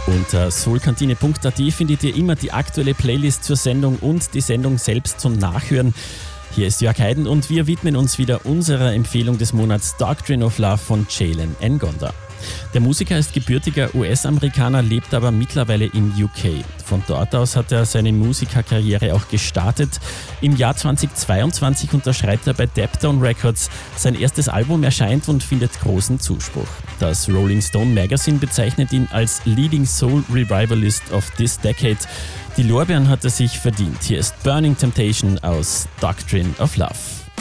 Unter soulkantine.at findet ihr immer die aktuelle Playlist zur Sendung und die Sendung selbst zum Nachhören. Hier ist Jörg Heiden und wir widmen uns wieder unserer Empfehlung des Monats Doctrine of Love von Jalen Ngonda. Der Musiker ist gebürtiger US-Amerikaner, lebt aber mittlerweile in UK. Von dort aus hat er seine Musikerkarriere auch gestartet. Im Jahr 2022 unterschreibt er bei Daptone Records. Sein erstes Album erscheint und findet großen Zuspruch. Das Rolling Stone Magazine bezeichnet ihn als Leading Soul Revivalist of this Decade. Die Lorbeeren hat er sich verdient. Hier ist Burning Temptation aus Doctrine of Love.